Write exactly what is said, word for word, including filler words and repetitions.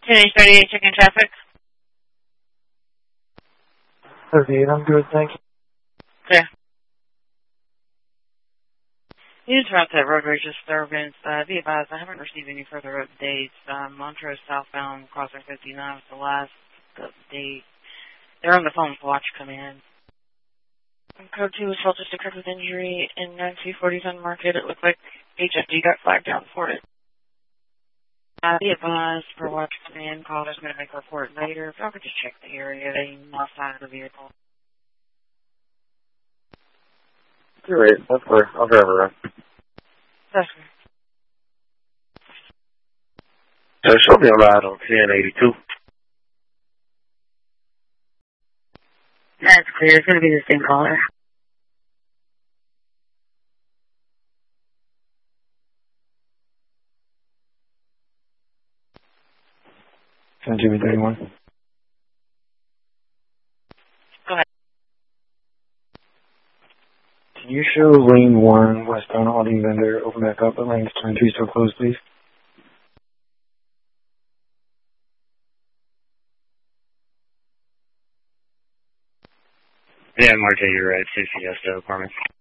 Finish thirty-eight, checking traffic. thirty-eight, I'm good, thank you. Clear. You interrupt that road rage disturbance. Uh, be advised, I haven't received any further updates. Um, Montrose southbound crossing fifty-nine was the last update. They're on the phone with Watch Command. Code two assault just occurred with injury in nine C forty Sun Market. It looked like H F D got flagged down for it. Uh, be advised for Watch Command. Caller's going to make a report later. If y'all could just check the area, they lost sight of the vehicle. Great, that's clear. I'll drive around. That's good. So show me a ride on ten eighty-two. That's clear. It's going to be the same caller. ten Jimmy thirty-one. Go ahead. Can you show lane one westbound Audi vendor open back up, but lanes two and three still closed, please? Yeah, Marte, you're right. C C S apartment.